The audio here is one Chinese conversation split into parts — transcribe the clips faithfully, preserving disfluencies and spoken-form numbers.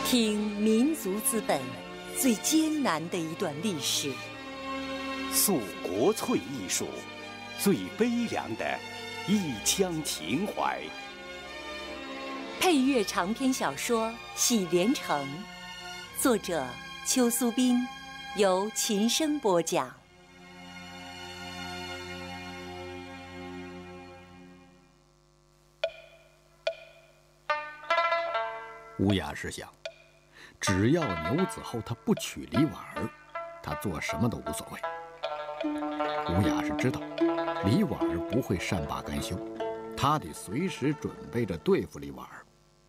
听民族资本最艰难的一段历史， 诉国粹艺术最悲凉的一腔情怀。 配乐长篇小说《喜连城》，作者邱苏斌，由琴声播讲。 乌雅是想，只要牛子厚他不娶李婉儿，他做什么都无所谓。乌雅是知道李婉儿不会善罢甘休，他得随时准备着对付李婉儿。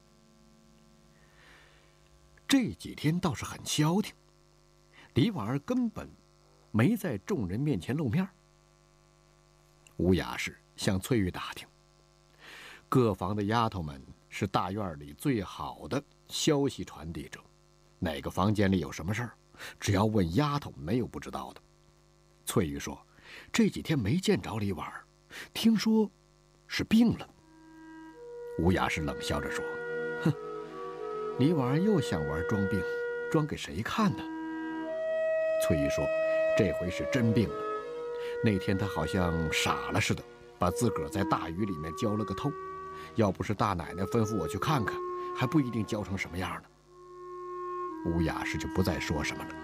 这几天倒是很消停，李婉儿根本没在众人面前露面。乌雅是向翠玉打听，各房的丫头们是大院里最好的消息传递者，哪个房间里有什么事儿，只要问丫头，没有不知道的。翠玉说，这几天没见着李婉儿，听说是病了。乌雅是冷笑着说，哼，李婉儿又想玩装病，装给谁看呢？翠玉说，这回是真病了，那天她好像傻了似的，把自个儿在大雨里面浇了个透，要不是大奶奶吩咐我去看看，还不一定浇成什么样呢。乌雅是就不再说什么了。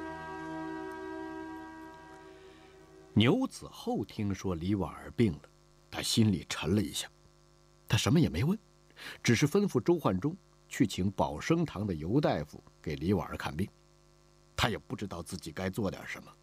牛子厚听说李婉儿病了，他心里沉了一下，他什么也没问，只是吩咐周焕忠去请保生堂的尤大夫给李婉儿看病。他也不知道自己该做点什么，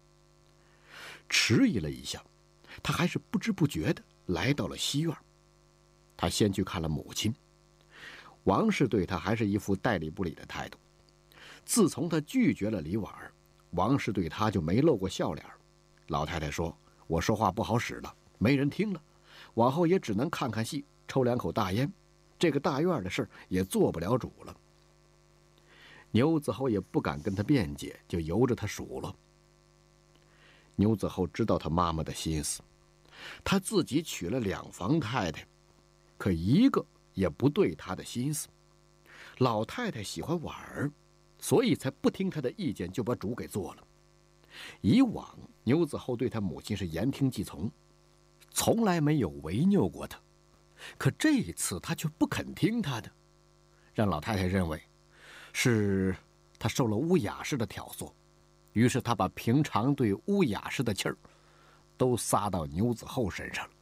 迟疑了一下，他还是不知不觉地来到了西院。他先去看了母亲，王氏对他还是一副代理不理的态度。自从他拒绝了李婉儿，王氏对他就没露过笑脸。老太太说，我说话不好使了，没人听了，往后也只能看看戏，抽两口大烟，这个大院的事也做不了主了。牛子厚也不敢跟他辩解，就由着他数落。牛子厚知道他妈妈的心思，他自己娶了两房太太，可一个也不对他的心思。老太太喜欢婉儿，所以才不听他的意见就把主给做了。以往牛子厚对他母亲是言听计从，从来没有违拗过他，可这一次他却不肯听他的，让老太太认为是他受了乌雅氏的挑唆，于是他把平常对乌雅氏的气儿都撒到牛子厚身上了。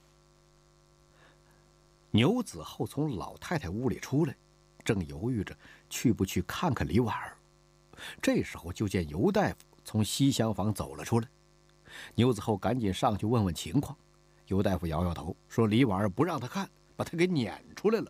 牛子厚从老太太屋里出来，正犹豫着去不去看看李婉儿，这时候就见尤大夫从西厢房走了出来。牛子厚赶紧上去问问情况，尤大夫摇摇头说，李婉儿不让他看，把他给撵出来了。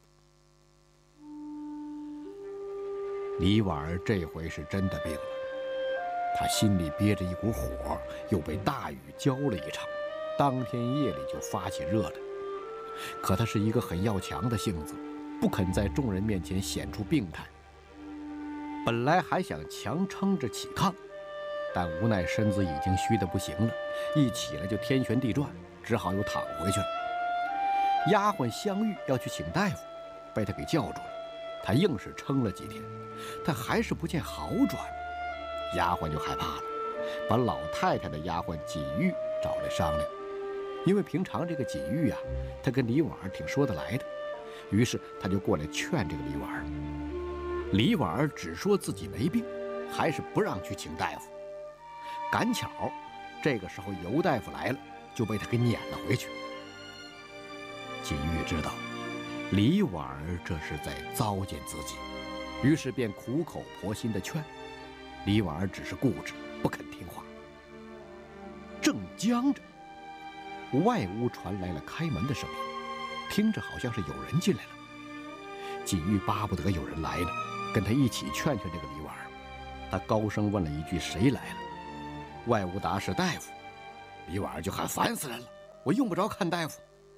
李婉儿这回是真的病了，他心里憋着一股火，又被大雨浇了一场，当天夜里就发起热来。可他是一个很要强的性子，不肯在众人面前显出病态。本来还想强撑着起炕，但无奈身子已经虚得不行了，一起来就天旋地转，只好又躺回去了。丫鬟香玉要去请大夫，被他给叫住了。他硬是撑了几天，但还是不见好转。丫鬟就害怕了，把老太太的丫鬟锦玉找来商量。因为平常这个锦玉啊，他跟李婉儿挺说得来的，于是他就过来劝这个李婉儿。李婉儿只说自己没病，还是不让去请大夫。赶巧这个时候尤大夫来了，就被他给撵了回去。锦玉知道李婉儿这是在糟践自己，于是便苦口婆心地劝。李婉儿只是固执不肯听话。正僵着，外屋传来了开门的声音，听着好像是有人进来了。锦玉巴不得有人来呢，跟他一起劝劝这个李婉儿。他高声问了一句，谁来了？外屋答是大夫。李婉儿就喊，烦死人了，我用不着看大夫。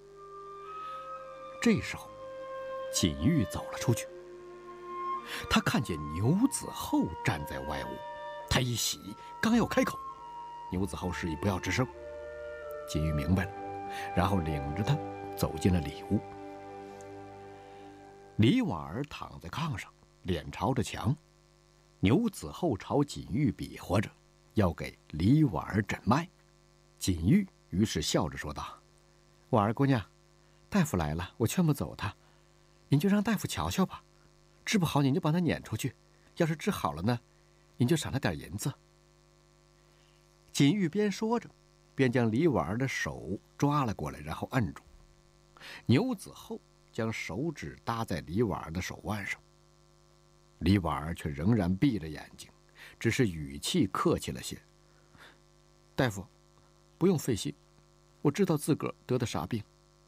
这时候锦玉走了出去，他看见牛子厚站在外屋，他一喜，刚要开口，牛子厚示意不要吱声。锦玉明白了，然后领着他走进了里屋。李婉儿躺在炕上， 脸朝着墙，牛子厚朝锦玉比划着，要给李婉儿诊脉。锦玉于是笑着说道：“婉儿姑娘，大夫来了，我劝不走他，您就让大夫瞧瞧吧，治不好您就把他撵出去，要是治好了呢，您就赏他点银子。”锦玉边说着，便将李婉儿的手抓了过来，然后摁住。牛子厚将手指搭在李婉儿的手腕上，李婉儿却仍然闭着眼睛，只是语气客气了些：“大夫，不用费心，我知道自个儿得的啥病。”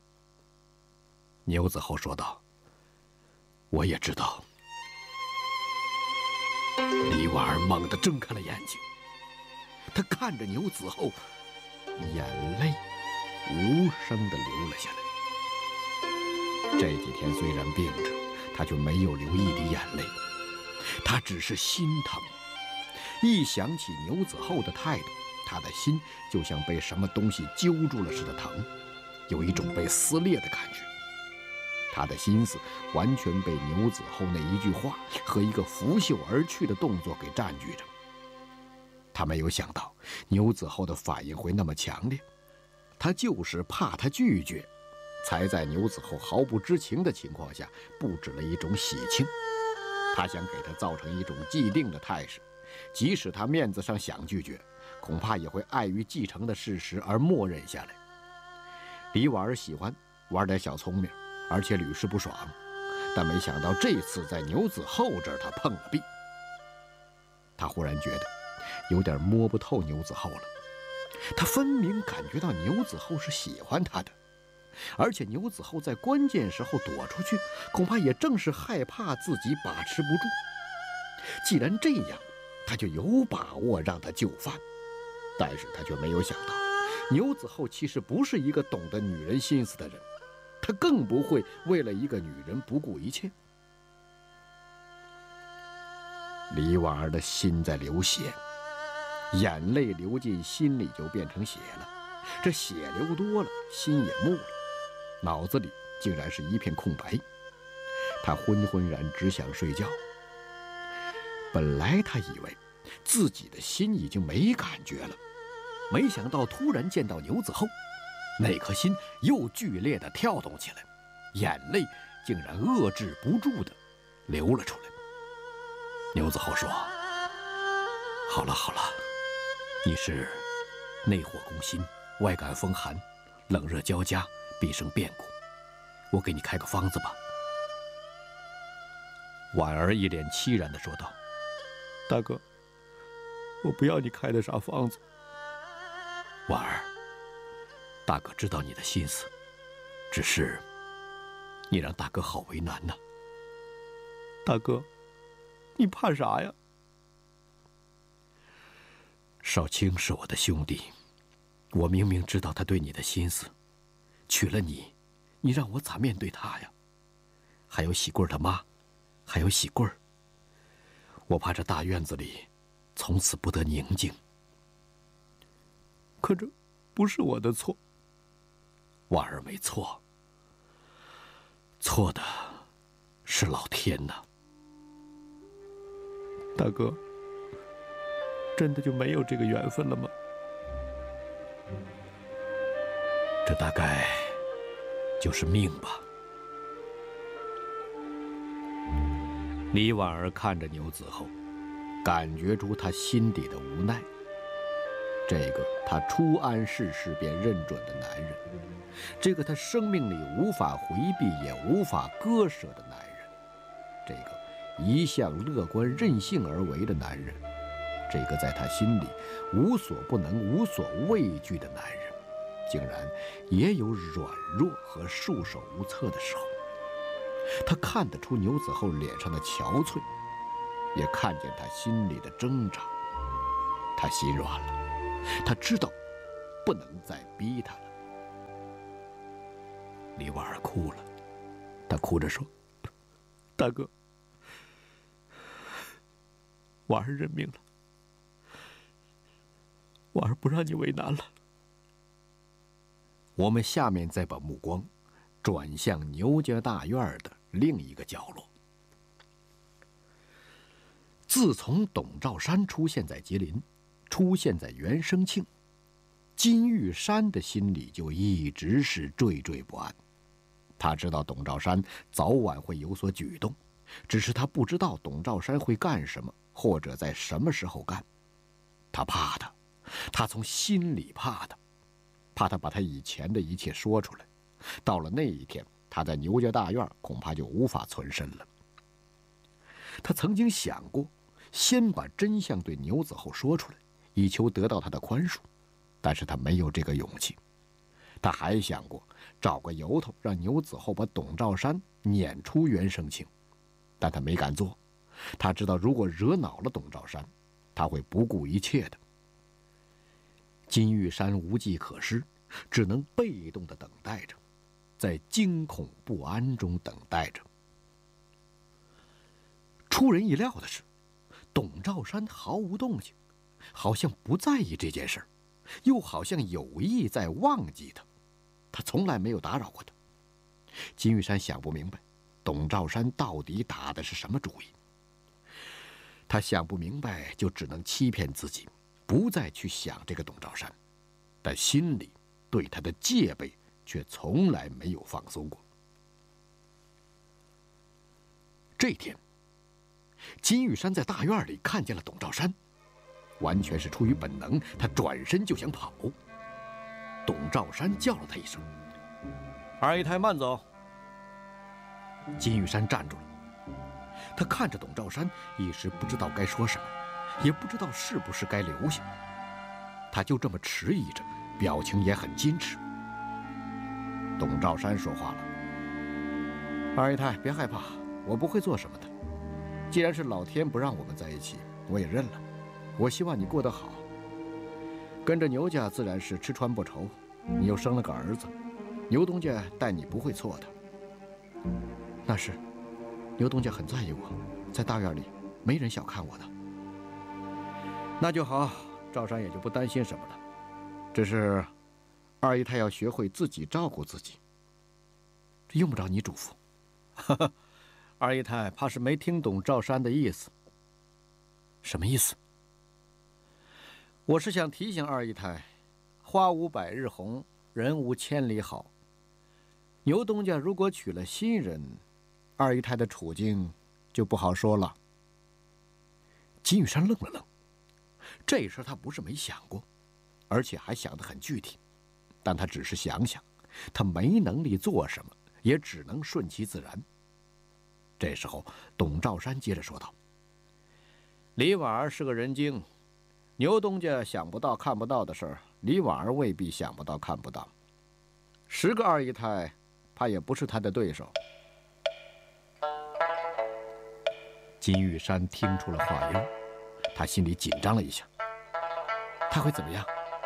牛子厚说道：“我也知道。”李婉儿猛地睁开了眼睛，她看着牛子厚，眼泪无声地流了下来。这几天虽然病着，她却没有流一滴眼泪，她只是心疼。一想起牛子厚的态度，她的心就像被什么东西揪住了似的疼，有一种被撕裂的感觉。她的心思完全被牛子厚那一句话和一个拂袖而去的动作给占据着。她没有想到牛子厚的反应会那么强烈，她就是怕他拒绝，才在牛子厚毫不知情的情况下布置了一种喜庆。他想给他造成一种既定的态势，即使他面子上想拒绝，恐怕也会碍于继承的事实而默认下来。李婉儿喜欢玩点小聪明，而且屡试不爽，但没想到这次在牛子厚这儿他碰了壁。他忽然觉得有点摸不透牛子厚了，他分明感觉到牛子厚是喜欢他的，而且牛子厚在关键时候躲出去，恐怕也正是害怕自己把持不住。既然这样，他就有把握让他就范。但是他却没有想到，牛子厚其实不是一个懂得女人心思的人，他更不会为了一个女人不顾一切。李婉儿的心在流血，眼泪流进心里就变成血了，这血流多了，心也木了，脑子里竟然是一片空白。他昏昏然只想睡觉。本来他以为自己的心已经没感觉了，没想到突然见到牛子厚，那颗心又剧烈地跳动起来，眼泪竟然遏制不住地流了出来。牛子厚说：“好了好了，你是内火攻心，外感风寒，冷热交加，必生变故。我给你开个方子吧。”婉儿一脸凄然地说道：“大哥，我不要你开的啥方子。”婉儿，大哥知道你的心思，只是你让大哥好为难呐。大哥，你怕啥呀？少卿是我的兄弟，我明明知道他对你的心思，娶了你，你让我咋面对他呀？还有喜贵儿他妈，还有喜贵儿，我怕这大院子里从此不得宁静。可这不是我的错。婉儿没错，错的是老天呐。大哥，真的就没有这个缘分了吗？这大概就是命吧。李婉儿看着牛子厚，感觉出他心底的无奈。这个他初谙世事便认准的男人，这个他生命里无法回避也无法割舍的男人，这个一向乐观任性而为的男人，这个在他心里无所不能无所畏惧的男人，竟然也有软弱和束手无策的时候。他看得出牛子厚脸上的憔悴，也看见他心里的挣扎。他心软了，他知道不能再逼他了。李婉儿哭了，她哭着说：“大哥，婉儿认命了，婉儿不让你为难了。”我们下面再把目光转向牛家大院的另一个角落。 自从董兆山出现在吉林，出现在袁生庆，金玉山的心里就一直是惴惴不安。他知道董兆山早晚会有所举动，只是他不知道董兆山会干什么，或者在什么时候干。他怕他，他从心里怕他，怕他把他以前的一切说出来。到了那一天，他在牛家大院恐怕就无法存身了。他曾经想过，先把真相对牛子厚说出来，以求得到他的宽恕，但是他没有这个勇气。他还想过找个由头让牛子厚把董兆山撵出袁生庆，但他没敢做。他知道如果惹恼了董兆山，他会不顾一切的。金玉山无计可施，只能被动地等待着，在惊恐不安中等待着。出人意料的是，董兆山毫无动静，好像不在意这件事儿，又好像有意在忘记他。他从来没有打扰过他。金玉山想不明白，董兆山到底打的是什么主意。他想不明白，就只能欺骗自己，不再去想这个董兆山，但心里对他的戒备却从来没有放松过。这天，金玉山在大院里看见了董兆山，完全是出于本能，他转身就想跑。董兆山叫了他一声：“二姨太，慢走。”金玉山站住了，他看着董兆山，一时不知道该说什么，也不知道是不是该留下。他就这么迟疑着，表情也很矜持。董兆山说话了：“二姨太，别害怕，我不会做什么的。既然是老天不让我们在一起，我也认了。我希望你过得好。跟着牛家自然是吃穿不愁，你又生了个儿子，牛东家待你不会错的。那是，牛东家很在意我，在大院里没人小看我的。那就好，赵山也就不担心什么了。只是，二姨太要学会自己照顾自己。这用不着你嘱咐。哈哈，二姨太怕是没听懂赵山的意思。什么意思？我是想提醒二姨太，花无百日红，人无千里好。牛东家如果娶了新人，二姨太的处境就不好说了。金玉山愣了愣，这事他不是没想过，而且还想得很具体，但他只是想想，他没能力做什么，也只能顺其自然。这时候，董兆山接着说道：“李婉儿是个人精。牛东家想不到看不到的事儿，李婉儿未必想不到看不到。十个二姨太，怕也不是他的对手。”金玉山听出了话音，他心里紧张了一下。他会怎么样？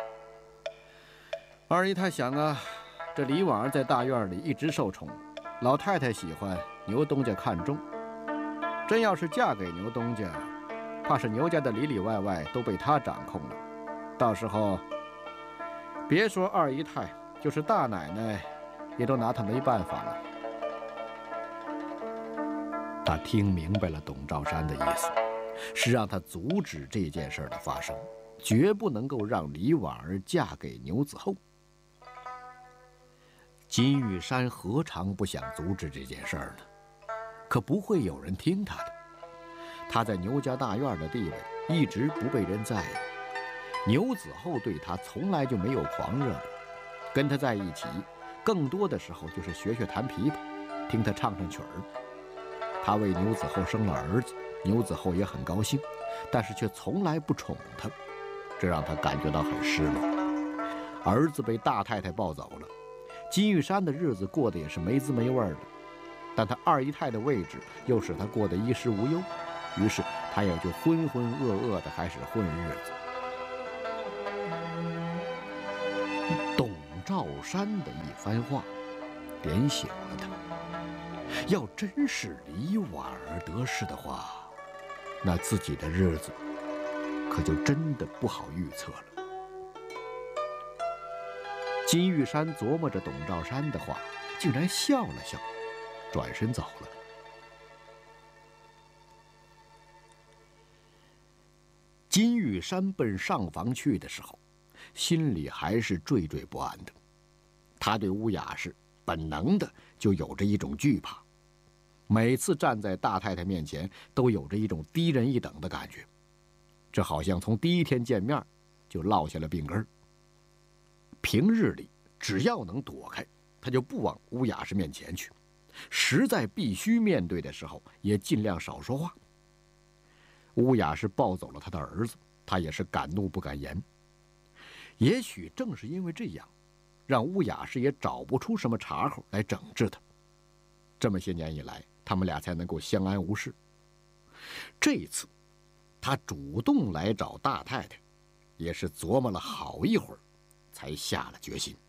二姨太想啊，这李婉儿在大院里一直受宠，老太太喜欢，牛东家看重。真要是嫁给牛东家，怕是牛家的里里外外都被他掌控了，到时候别说二姨太，就是大奶奶也都拿他没办法了。他听明白了董兆山的意思，是让他阻止这件事的发生，绝不能够让李婉儿嫁给牛子厚。金玉山何尝不想阻止这件事呢？可不会有人听他的。他在牛家大院的地位一直不被人在意，牛子厚对他从来就没有狂热过，跟他在一起，更多的时候就是学学弹琵琶，听他唱唱曲儿。他为牛子厚生了儿子，牛子厚也很高兴，但是却从来不宠他，这让他感觉到很失落。儿子被大太太抱走了，金玉山的日子过得也是没滋没味的，但他二姨太的位置又使他过得衣食无忧，于是他也就浑浑噩噩地开始混日子。董兆山的一番话点醒了他，要真是李婉儿得势的话，那自己的日子可就真的不好预测了。金玉山琢磨着董兆山的话，竟然笑了笑，转身走了。 金玉山奔上房去的时候，心里还是惴惴不安的。他对乌雅氏本能的就有着一种惧怕，每次站在大太太面前都有着一种低人一等的感觉，这好像从第一天见面就落下了病根儿。平日里只要能躲开，他就不往乌雅氏面前去，实在必须面对的时候也尽量少说话。乌雅氏抱走了他的儿子，他也是敢怒不敢言。也许正是因为这样，让乌雅氏也找不出什么茬口来整治他。这么些年以来，他们俩才能够相安无事。这一次，他主动来找大太太，也是琢磨了好一会儿，才下了决心。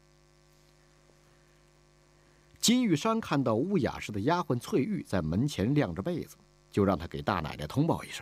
金玉山看到乌雅氏的丫鬟翠玉在门前晾着被子，就让他给大奶奶通报一声。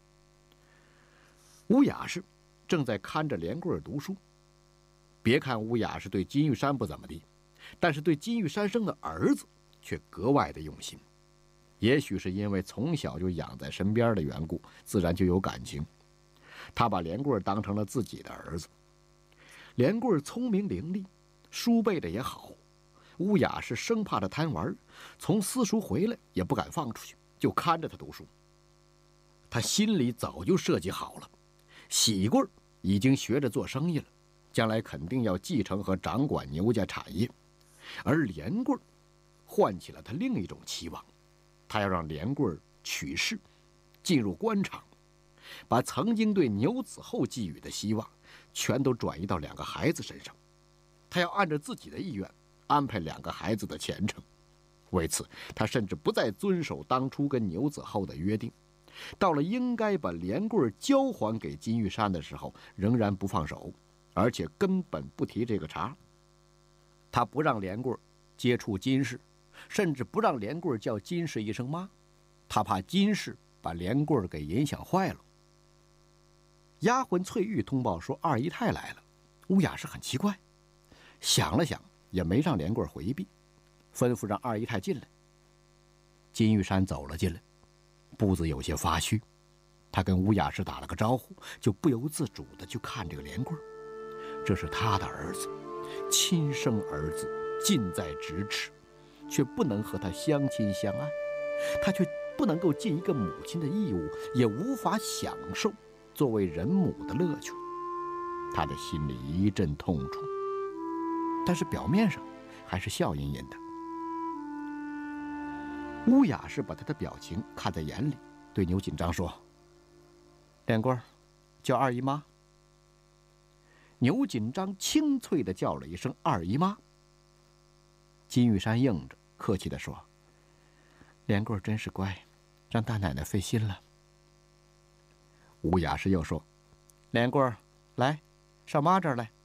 乌雅氏正在看着连贵儿读书。别看乌雅氏对金玉山不怎么地，但是对金玉山生的儿子却格外的用心。也许是因为从小就养在身边的缘故，自然就有感情。他把连贵儿当成了自己的儿子。连贵儿聪明伶俐，书背的也好。乌雅氏生怕他贪玩，从私塾回来也不敢放出去，就看着他读书。他心里早就设计好了，喜贵儿已经学着做生意了，将来肯定要继承和掌管牛家产业，而连贵儿唤起了他另一种期望，他要让连贵儿取士，进入官场，把曾经对牛子厚寄予的希望全都转移到两个孩子身上。他要按照自己的意愿安排两个孩子的前程。为此，他甚至不再遵守当初跟牛子厚的约定，到了应该把连贵儿交还给金玉山的时候，仍然不放手，而且根本不提这个茬。他不让连贵儿接触金氏，甚至不让连贵儿叫金氏一声妈，他怕金氏把连贵儿给影响坏了。丫鬟翠玉通报说二姨太来了，乌雅氏很奇怪，想了想也没让连贵儿回避，吩咐让二姨太进来。金玉山走了进来，步子有些发虚，他跟乌雅氏打了个招呼，就不由自主地去看这个连贵儿。这是他的儿子，亲生儿子，近在咫尺，却不能和他相亲相爱，他却不能够尽一个母亲的义务，也无法享受作为人母的乐趣。他的心里一阵痛楚，但是表面上还是笑吟吟的。乌雅氏把他的表情看在眼里，对牛锦章说：“连贵儿，叫二姨妈。”牛锦章清脆地叫了一声“二姨妈”。金玉山应着，客气地说：“连贵儿真是乖，让大奶奶费心了。”乌雅氏又说：“连贵儿，来，上妈这儿来。”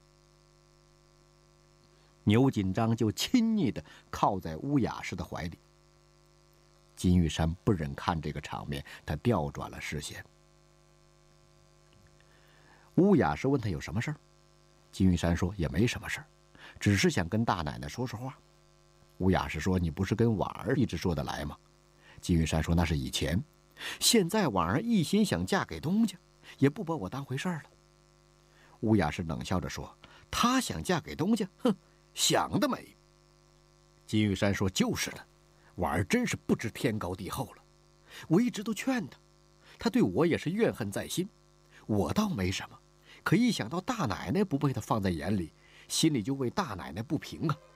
牛锦章就亲昵地靠在乌雅氏的怀里。金玉山不忍看这个场面，他调转了视线。乌雅氏问他有什么事儿，金玉山说也没什么事儿，只是想跟大奶奶说说话。乌雅氏说：“你不是跟婉儿一直说得来吗？”金玉山说：“那是以前，现在婉儿一心想嫁给东家，也不把我当回事儿了。”乌雅氏冷笑着说：“她想嫁给东家，哼，想得美。”金玉山说：“就是的，婉儿真是不知天高地厚了。我一直都劝她，她对我也是怨恨在心。我倒没什么，可一想到大奶奶不被她放在眼里，心里就为大奶奶不平啊。”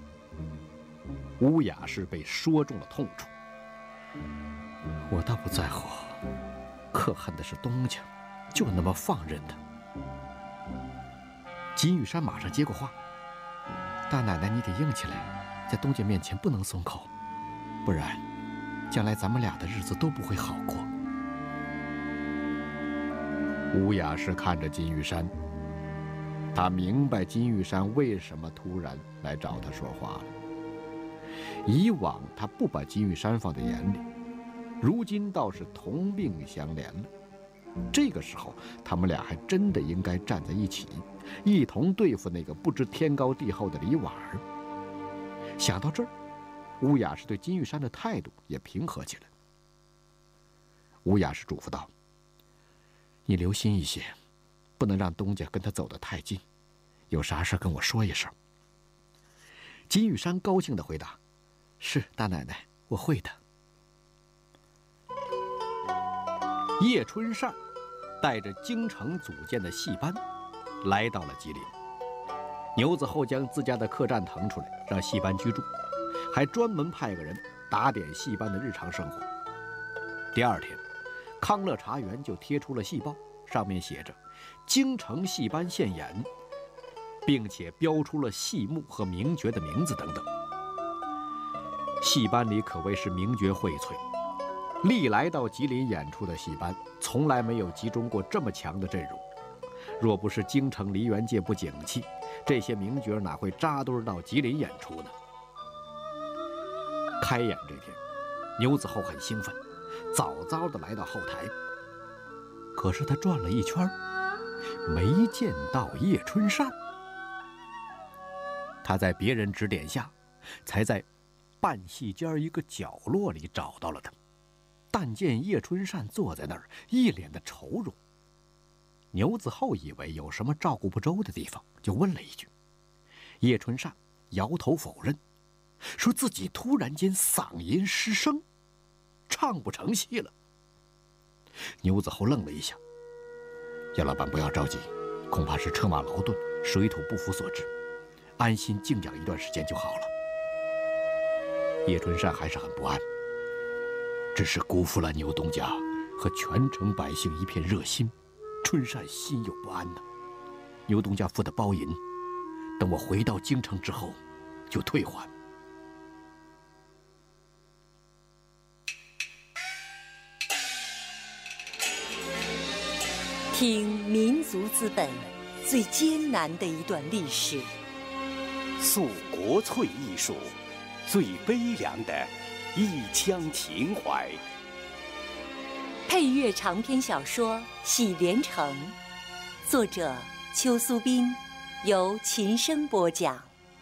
乌雅氏被说中了痛处。我倒不在乎，可恨的是东家就那么放任他。金玉山马上接过话：“大奶奶，你得硬起来，在东家面前不能松口，不然将来咱们俩的日子都不会好过。”乌雅氏看着金玉山，他明白金玉山为什么突然来找他说话了。以往他不把金玉山放在眼里，如今倒是同病相怜了。这个时候，他们俩还真的应该站在一起，一同对付那个不知天高地厚的李婉儿。想到这儿，乌雅氏对金玉山的态度也平和起来。乌雅氏嘱咐道：“ 你留心一些，不能让东家跟他走得太近，有啥事跟我说一声。”金玉山高兴地回答：“是，大奶奶，我会的。”叶春善带着京城组建的戏班来到了吉林。牛子厚将自家的客栈腾出来，让戏班居住，还专门派个人打点戏班的日常生活。第二天，康乐茶园就贴出了戏报，上面写着“京城戏班现演”，并且标出了戏目和名角的名字等等。戏班里可谓是名角荟萃，历来到吉林演出的戏班从来没有集中过这么强的阵容。若不是京城梨园界不景气，这些名角哪会扎堆到吉林演出呢？开演这天，牛子厚很兴奋，早早地来到后台。可是他转了一圈，没见到叶春善。他在别人指点下，才在半戏间一个角落里找到了他。但见叶春善坐在那儿，一脸的愁容。牛子厚以为有什么照顾不周的地方，就问了一句。叶春善摇头否认，说自己突然间嗓音失声，唱不成戏了。牛子厚愣了一下：“叶老板不要着急，恐怕是车马劳顿、水土不服所致，安心静养一段时间就好了。”叶春善还是很不安，只是辜负了牛东家和全城百姓一片热心，春善心有不安呢。牛东家付的包银，等我回到京城之后，就退还。 听民族资本最艰难的一段历史， 诉国粹艺术最悲凉的一腔情怀。 配乐长篇小说《喜连城》，作者邱苏斌，由琴声播讲。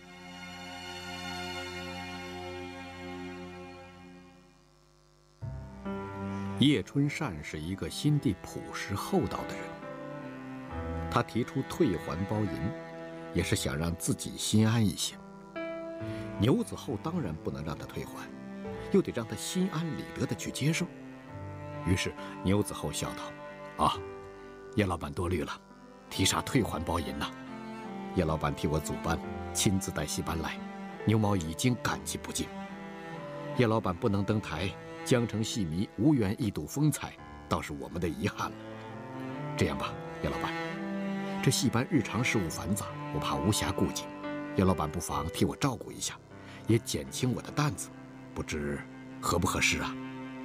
叶春善是一个心地朴实厚道的人，他提出退还包银，也是想让自己心安一些。牛子厚当然不能让他退还，又得让他心安理得地去接受。于是牛子厚笑道：“啊，叶老板多虑了，提啥退还包银呐？叶老板替我组班，亲自带戏班来，牛毛已经感激不尽。叶老板不能登台，江城戏迷无缘一睹风采，倒是我们的遗憾了。这样吧，叶老板，这戏班日常事务繁杂，我怕无暇顾及，叶老板不妨替我照顾一下，也减轻我的担子，不知合不合适啊？”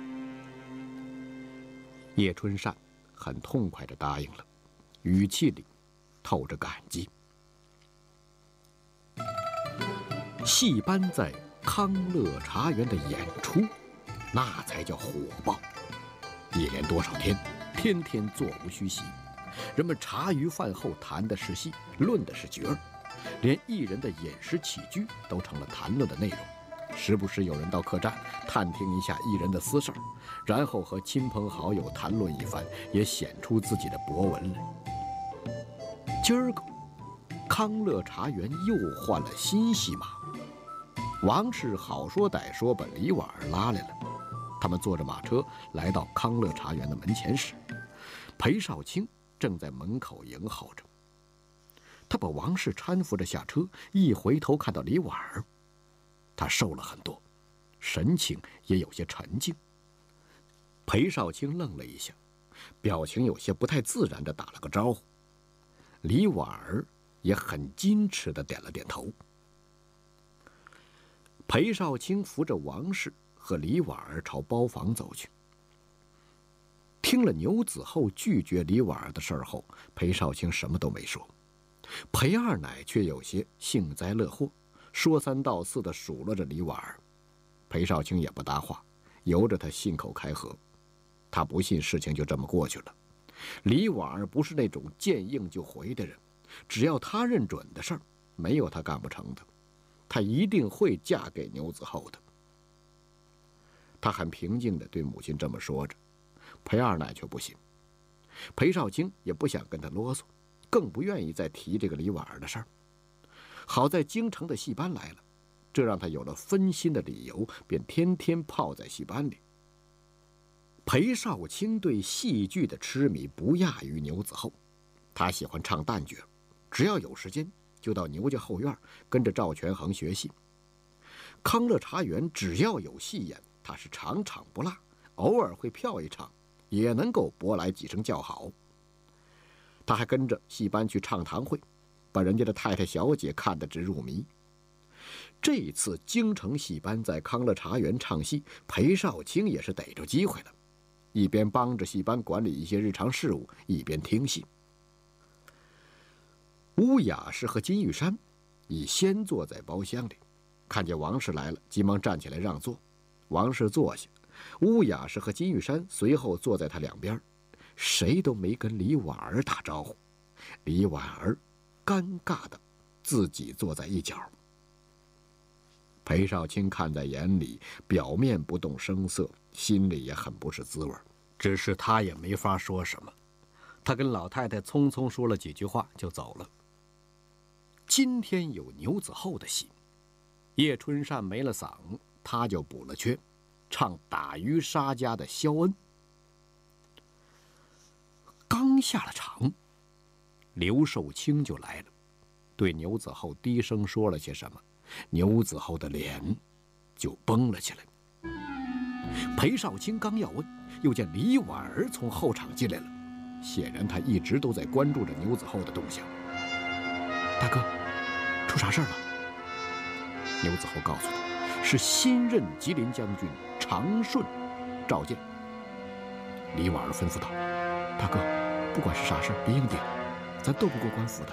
叶春善很痛快地答应了，语气里透着感激。戏班在康乐茶园的演出，那才叫火爆。一连多少天，天天座无虚席，人们茶余饭后谈的是戏，论的是角儿，连艺人的饮食起居都成了谈论的内容。时不时有人到客栈探听一下艺人的私事儿，然后和亲朋好友谈论一番，也显出自己的博闻来。今儿个康乐茶园又换了新戏码，王氏好说歹说把李婉儿拉来了。他们坐着马车来到康乐茶园的门前时，裴少卿正在门口迎候着。他把王氏搀扶着下车，一回头看到李婉儿，他瘦了很多，神情也有些沉静。裴少卿愣了一下，表情有些不太自然地打了个招呼。李婉儿也很矜持地点了点头。裴少卿扶着王氏和李婉儿朝包房走去。听了牛子厚拒绝李婉儿的事儿后，裴少卿什么都没说。裴二奶却有些幸灾乐祸，说三道四地数落着李婉儿。裴少卿也不搭话，由着他信口开河。他不信事情就这么过去了。李婉儿不是那种见应就回的人，只要他认准的事儿，没有他干不成的。她一定会嫁给牛子厚的。他很平静地对母亲这么说着，裴二奶却不信。 裴少卿也不想跟他啰嗦，更不愿意再提这个李婉儿的事儿。好在京城的戏班来了，这让他有了分心的理由，便天天泡在戏班里。裴少卿对戏剧的痴迷不亚于牛子厚，他喜欢唱旦角，只要有时间就到牛家后院跟着赵全恒学戏。康乐茶园只要有戏演，他是场场不落，偶尔会票一场，也能够博来几声叫好。他还跟着戏班去唱堂会，把人家的太太小姐看得直入迷。这一次京城戏班在康乐茶园唱戏，裴少卿也是逮着机会了，一边帮着戏班管理一些日常事务，一边听戏。乌雅氏和金玉山已先坐在包厢里，看见王氏来了，急忙站起来让座。王氏坐下，乌雅氏和金玉山随后坐在他两边，谁都没跟李婉儿打招呼。李婉儿尴尬的自己坐在一角。裴少卿看在眼里，表面不动声色，心里也很不是滋味，只是他也没法说什么。他跟老太太匆匆说了几句话就走了。今天有牛子厚的戏，叶春善没了嗓，他就补了缺，唱打渔杀家的肖恩。刚下了场，刘寿卿就来了，对牛子厚低声说了些什么，牛子厚的脸就绷了起来。裴少卿刚要问，又见李婉儿从后场进来了，显然他一直都在关注着牛子厚的动向。大哥，出啥事儿了？牛子厚告诉他，是新任吉林将军长顺召见。李婉儿吩咐道：“大哥，不管是啥事儿，别应顶，咱斗不过官府的。”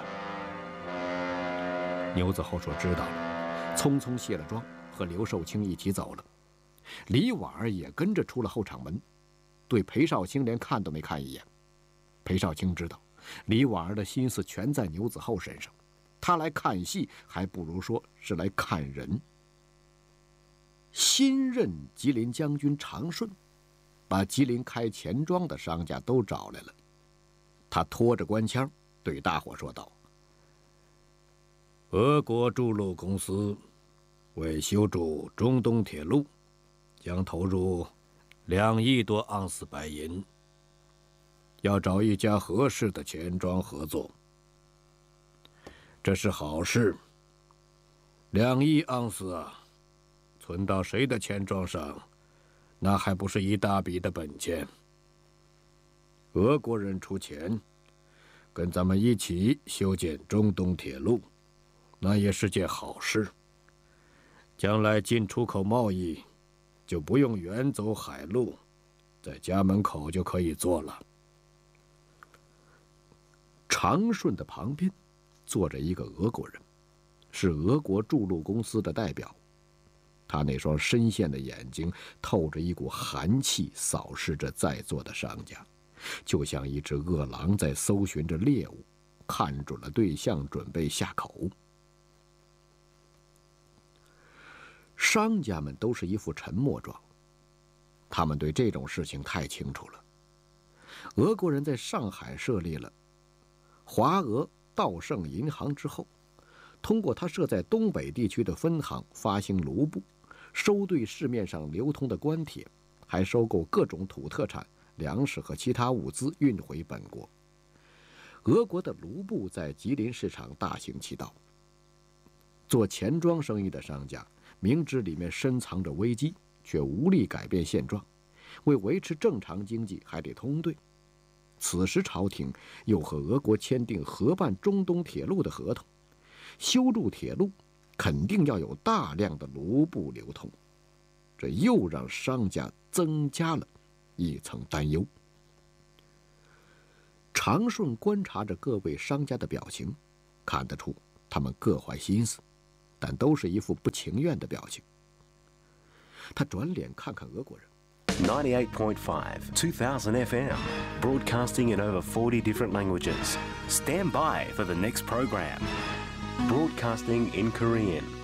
牛子厚说知道了，匆匆卸了妆，和刘寿卿一起走了。李婉儿也跟着出了后场门，对裴少卿连看都没看一眼。裴少卿知道李婉儿的心思全在牛子厚身上，他来看戏还不如说是来看人。新任吉林将军长顺把吉林开钱庄的商家都找来了，他拖着官腔对大伙说道：“俄国筑路公司为修筑中东铁路，将投入两亿多盎司白银，要找一家合适的钱庄合作。这是好事。两亿盎司啊，存到谁的钱庄上，那还不是一大笔的本钱。俄国人出钱，跟咱们一起修建中东铁路，那也是件好事。将来进出口贸易就不用远走海路，在家门口就可以做了。”长顺的旁边坐着一个俄国人，是俄国筑路公司的代表。他那双深陷的眼睛透着一股寒气，扫视着在座的商家，就像一只饿狼在搜寻着猎物，看准了对象准备下口。商家们都是一副沉默状，他们对这种事情太清楚了。俄国人在上海设立了华俄道盛银行之后，通过他设在东北地区的分行发行卢布，收兑市面上流通的官铁，还收购各种土特产、粮食和其他物资运回本国。俄国的卢布在吉林市场大行其道。做钱庄生意的商家明知里面深藏着危机，却无力改变现状，为维持正常经济还得通兑。此时朝廷又和俄国签订合办中东铁路的合同，修筑铁路肯定要有大量的卢布流通，这又让商家增加了一层担忧。长顺观察着各位商家的表情，看得出他们各怀心思，但都是一副不情愿的表情。他转脸看看俄国人。 ninety-eight point five, two thousand F M, broadcasting in over forty different languages. Stand by for the next program. Broadcasting in Korean.